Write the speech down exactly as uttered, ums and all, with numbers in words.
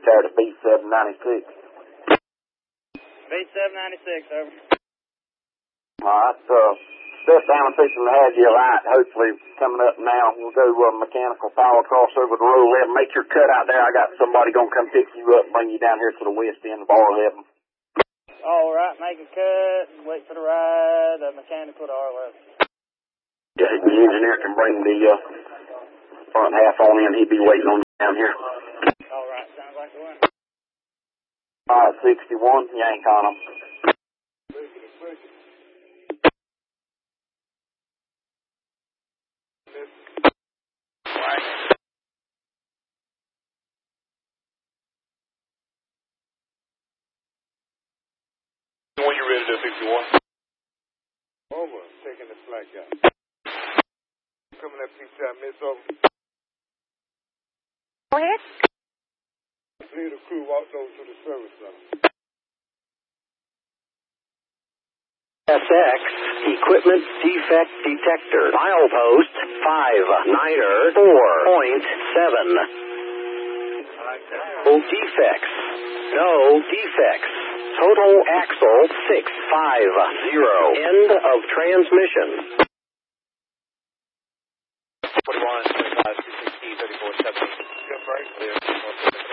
retired at B seven ninety-six. B seven ninety-six, over. Alright, uh, step down and fixing to have you light, hopefully coming up now. We'll go uh, mechanical power across over the row eleven. Make your cut out there. I got somebody gonna come pick you up and bring you down here to the west end of R eleven. Alright, make a cut, wait for the ride, uh, mechanical to R eleven. Yeah, the engineer can bring the uh, front half on in. He'd be waiting on you down here. Alright, sounds like a win. Alright, sixty-one, yank on him. When you ready to sixty-one? Over, taking the flag out. Coming up six time miss over. Go ahead. Lead the crew walked over to the service center. S X Equipment Defect Detector. Milepost five niner four point seven. No defects. No defects. Total axle six five zero. End of transmission. twenty-one, twenty-five, sixteen, thirty-four, seventeen. Come right there.